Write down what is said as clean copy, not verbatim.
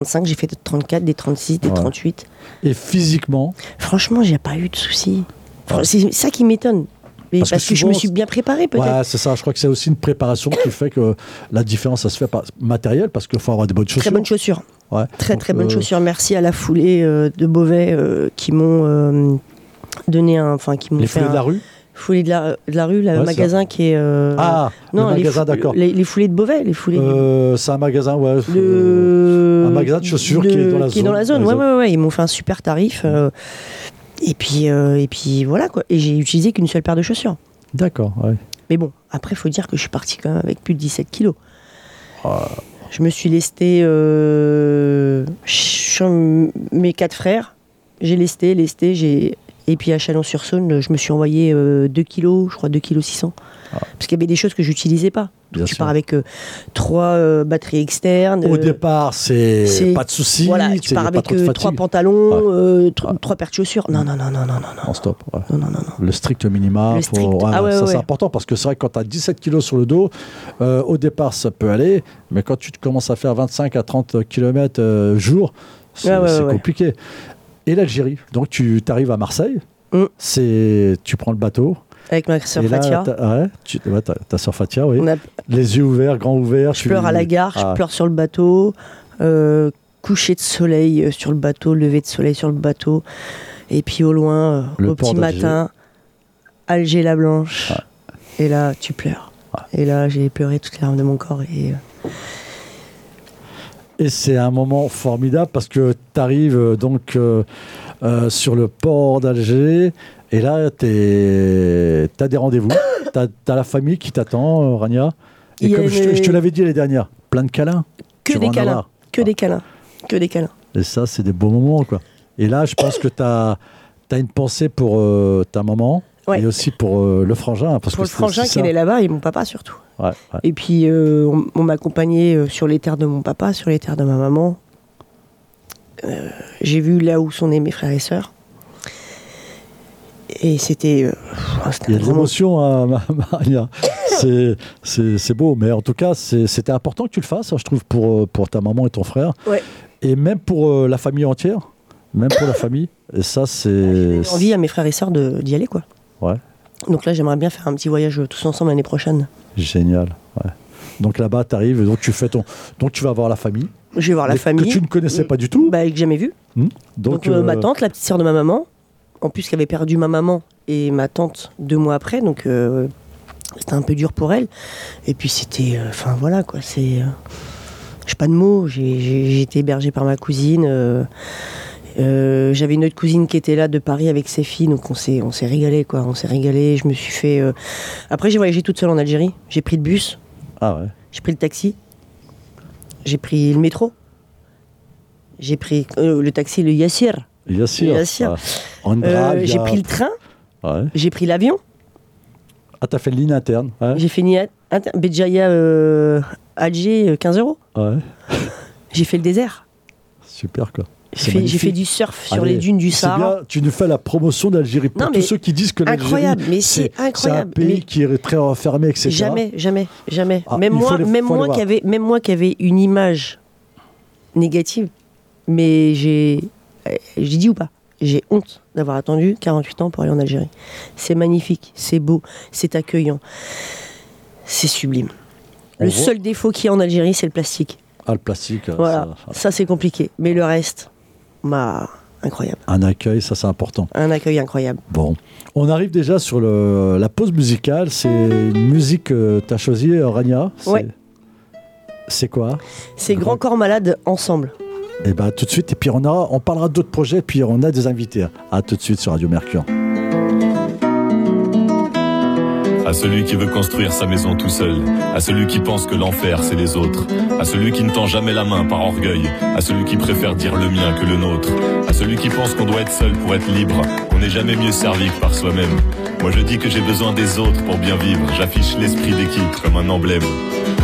35, j'ai fait des 34, des 36, des 38. Et physiquement? Franchement, j'ai pas eu de soucis. C'est ça qui m'étonne. Mais parce que je me suis bien préparé, peut-être. Ouais, c'est ça. Je crois que c'est aussi une préparation qui fait que la différence, ça se fait par matériel, parce qu'il faut avoir des bonnes chaussures. Très bonnes chaussures. Ouais. Très bonnes chaussures. Merci à la foulée de Beauvais qui m'ont donné qui m'ont les fait foulées de la rue? Foulée de la rue, le magasin qui est... non, le magasin, d'accord. Les foulées de Beauvais, les foulées... c'est un magasin, un magasin de chaussures qui est dans la zone. Qui est dans la zone, ouais. Ils m'ont fait un super tarif. Et puis voilà, quoi. Et j'ai utilisé qu'une seule paire de chaussures. D'accord, ouais. Mais bon, après, il faut dire que je suis parti quand même avec plus de 17 kilos. Je me suis lesté mes 4 frères. J'ai lesté, et puis à Chalon-sur-Saône, je me suis envoyé 2 kilos, je crois 2 kilos 600. Parce qu'il y avait des choses que j'utilisais pas. Donc tu pars avec 3 batteries externes. Au départ, c'est pas de souci. Voilà, tu pars avec 3 pantalons, 3 paires de chaussures. Non. En stop. Ouais. Non. Le strict minimum. C'est important parce que c'est vrai que quand tu as 17 kilos sur le dos, au départ, ça peut aller. Mais quand tu commences à faire 25 à 30 km jour, c'est compliqué. Et l'Algérie, donc tu arrives à Marseille, tu prends le bateau. Avec ma sœur Fatia. Ta sœur Fatia, oui. Les yeux ouverts, grands ouverts. Je pleure à la gare, je pleure sur le bateau. Coucher de soleil sur le bateau, lever de soleil sur le bateau. Et puis au loin, au petit matin, Alger la Blanche. Et là, tu pleures. Et là, j'ai pleuré toutes les larmes de mon corps. Et c'est un moment formidable parce que tu arrives donc sur le port d'Alger et là, tu as des rendez-vous, tu as la famille qui t'attend, Rania. Et comme je te l'avais dit les dernières, plein de câlins. Que des câlins. Et ça, c'est des beaux moments, quoi. Et là, je pense que tu as une pensée pour ta maman. Et aussi pour le frangin. Parce pour que le frangin qui est là-bas et mon papa surtout. Ouais. Et puis on m'accompagnait sur les terres de mon papa, sur les terres de ma maman. J'ai vu là où sont nés mes frères et sœurs. Et c'était... il y a de l'émotion à Maria. C'est beau, mais en tout cas, c'était important que tu le fasses, je trouve, pour ta maman et ton frère. Ouais. Et même pour la famille entière. Même pour la famille. Et ça, c'est... J'ai envie à mes frères et sœurs d'y aller, quoi. Ouais. Donc là, j'aimerais bien faire un petit voyage tous ensemble l'année prochaine. Génial. Ouais. Donc là-bas, tu arrives, donc tu vas voir la famille. Je vais voir la famille. Que tu ne connaissais pas du tout. Que jamais vue. Donc ma tante, la petite sœur de ma maman, en plus qui avait perdu ma maman et ma tante 2 mois après, donc c'était un peu dur pour elle. Et puis c'était, voilà quoi, j'ai pas de mots. J'ai été hébergée par ma cousine. J'avais une autre cousine qui était là de Paris avec ses filles, donc on s'est régalé, quoi. On s'est régalé. Je me suis fait. Après, j'ai voyagé toute seule en Algérie. J'ai pris le bus. Ah ouais. J'ai pris le taxi. J'ai pris le métro. J'ai pris le taxi, le Yassir. Yassir. J'ai pris le train. Ouais. J'ai pris l'avion. Ah, t'as fait le ligne interne. Ouais. J'ai fait Béjaïa Alger, 15 €. Ouais. J'ai fait le désert. Super, quoi. J'ai fait du surf sur les dunes du Sahara. Bien, tu nous fais la promotion d'Algérie pour tous ceux qui disent que l'Algérie, c'est un pays qui est très renfermé, etc. Jamais. Même moi qui avais une image négative, mais j'ai dit ou pas, j'ai honte d'avoir attendu 48 ans pour aller en Algérie. C'est magnifique, c'est beau, c'est accueillant, c'est sublime. Le seul défaut qu'il y a en Algérie, c'est le plastique. Ah, le plastique. Voilà, ça c'est compliqué. Mais le reste, incroyable. Un accueil, ça c'est important. Un accueil incroyable. Bon, on arrive déjà sur la pause musicale. C'est une musique que tu as choisie, Rania. Ouais. C'est quoi? C'est Grand Corps Malade ensemble. Et bien tout de suite, et puis on parlera d'autres projets, puis on a des invités. À tout de suite sur Radio Mercure. À celui qui veut construire sa maison tout seul, à celui qui pense que l'enfer c'est les autres, à celui qui ne tend jamais la main par orgueil, à celui qui préfère dire le mien que le nôtre, à celui qui pense qu'on doit être seul pour être libre, qu'on n'est jamais mieux servi que par soi-même. Moi je dis que j'ai besoin des autres pour bien vivre, j'affiche l'esprit d'équipe comme un emblème.